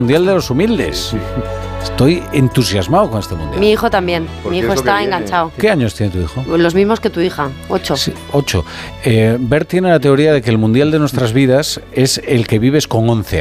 Mundial de los Humildes. Estoy entusiasmado con este mundial. Mi hijo también. Mi hijo está enganchado. ¿Qué años tiene tu hijo? Los mismos que tu hija, 8. Sí, 8. Bert tiene la teoría de que el mundial de nuestras vidas es el que vives con 11 años.